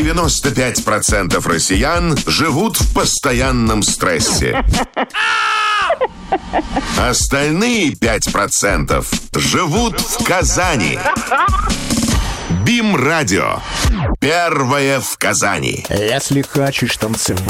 95% россиян живут в постоянном стрессе. Остальные 5% живут в Казани. БИМ-радио. Первое в Казани. Если хочешь танцевать,